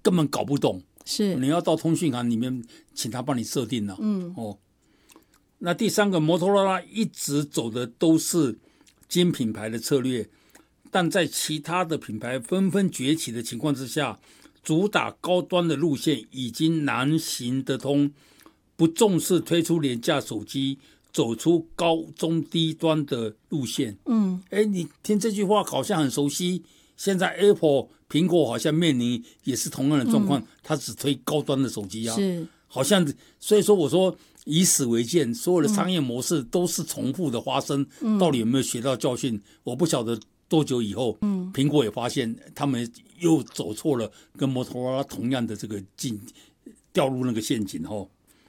根本搞不懂， 是你要到通讯行里面请他帮你设定了。那第三个，摩托罗拉一直走的都是精品牌的策略，但在其他的品牌纷纷崛起的情况之下，主打高端的路线已经难行得通，不重视推出廉价手机，走出高中低端的路线。你听这句话好像很熟悉。现在 苹果好像面临也是同样的状况，它只推高端的手机啊， 是好像。所以说我说以史为鉴，所有的商业模式都是重复的发生，到底有没有学到教训？我不晓得多久以后，苹果也发现他们又走错了，跟摩托罗拉同样的这个掉入那个陷阱后，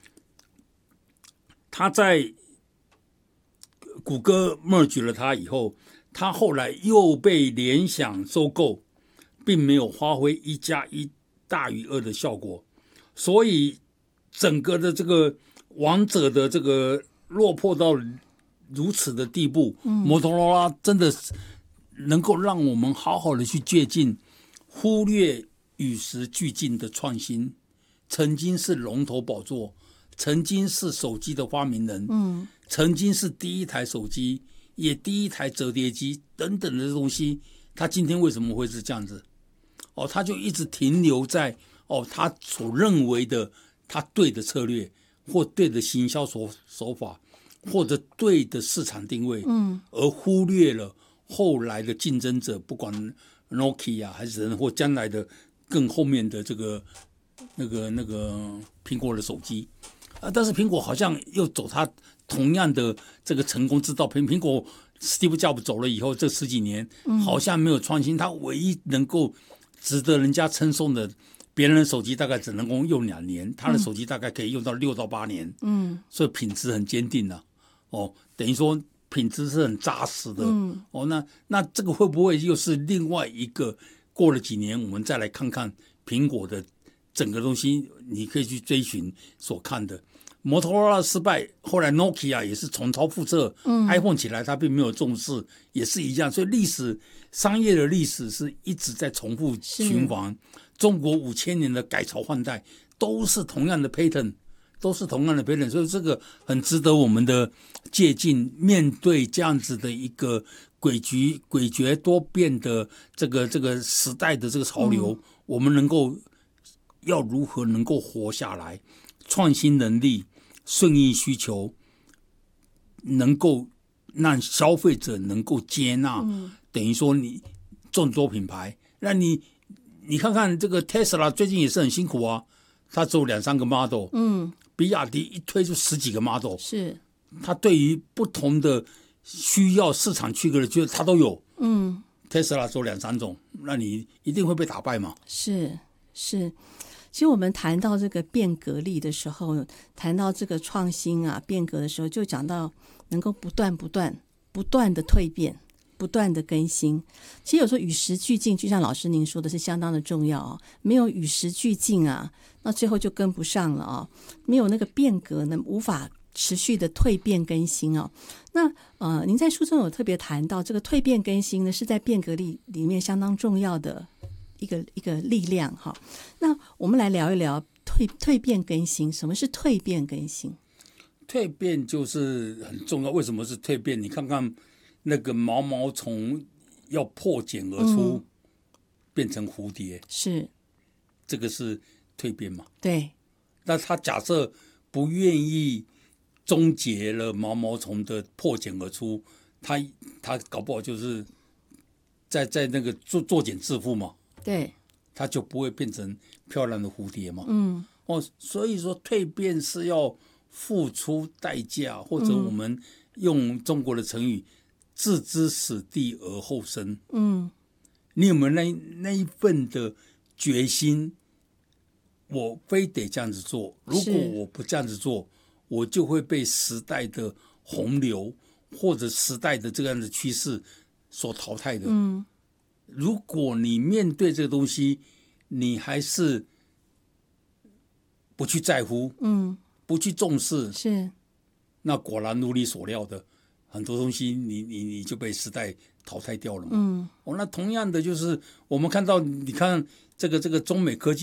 他在谷歌 merge 了他以后，他后来又被联想收购，并没有发挥1+1大于2的效果，所以整个的这个王者的这个落魄到如此的地步，摩托罗拉真的能够让我们好好的去借鉴，忽略与时俱进的创新。曾经是龙头宝座，曾经是手机的发明人，曾经是第一台手机，也第一台折叠机等等的东西，他今天为什么会是这样子？他就一直停留在他所认为的他对的策略，或对的行销手法，或者对的市场定位，而忽略了后来的竞争者，不管 Nokia 还是或将来的更后面的这个那个苹果的手机。但是苹果好像又走他同样的这个成功之道。苹果 Steve Jobs 走了以后，这10几年好像没有创新，他唯一能够值得人家称颂的，别人的手机大概只能够用2年，他的手机大概可以用到6到8年，所以品质很坚定啊。等于说品质是很扎实的。那这个会不会又是另外一个过了几年我们再来看看苹果的整个东西，你可以去追寻所看的。摩托罗拉失败，后来 Nokia 也是重蹈覆辙，iPhone 起来他并没有重视，也是一样。所以商业的历史是一直在重复循环。中国5000年的改朝换代都是同样的 pattern， 所以这个很值得我们的借鉴。面对这样子的一个诡谲多变的这个时代的这个潮流，我们要如何能够活下来？创新能力、顺应需求，能够让消费者能够接纳，等于说你众多品牌，那你看看这个 Tesla 最近也是很辛苦啊，它只有2-3个 model，比亚迪一推就10几个 model， 是它对于不同的需要市场区隔的，觉得它都有。Tesla 只有2-3种，那你一定会被打败嘛？是。 其实我们谈到这个变革力的时候，谈到这个创新啊、变革的时候，就讲到能够不断的蜕变，不断的更新。其实有时候与时俱进，就像老师您说的是相当的重要哦。没有与时俱进啊，那最后就跟不上了哦。没有那个变革呢，无法持续的蜕变更新哦。那您在书中有特别谈到这个蜕变更新呢，是在变革力里面相当重要的一个力量哈。那我们来聊一聊蜕变更新。什么是蜕变更新？ 蜕变就是很重要。为什么是蜕变？你看看那个毛毛虫要破茧而出，变成蝴蝶， 是这个是蜕变嘛？ 对。 那他假设不愿意终结了毛毛虫的破茧而出，他搞不好就是在那个作茧自缚嘛。 对， 它就不会变成漂亮的蝴蝶嘛。所以说蜕变是要付出代价，或者我们用中国的成语“置之死地而后生”。你有没有那一份的决心？我非得这样子做，如果我不这样子做，我就会被时代的洪流或者时代的这样的趋势所淘汰的。如果你面对这个东西，你还是不去在乎，不去重视， 是， 那果然如你所料的，很多东西你就被时代淘汰掉了嘛。那同样的就是我们看到，你看这个中美科技